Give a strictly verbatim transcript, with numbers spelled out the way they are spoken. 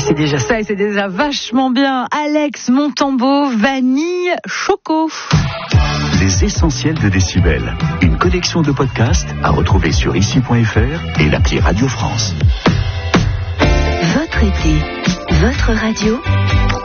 C'est déjà ça et c'est déjà vachement bien. Alex Montambeau, vanille, choco. Les essentiels de Décibel. Une collection de podcasts à retrouver sur ici point f r et l'appli Radio France. Votre été, votre radio.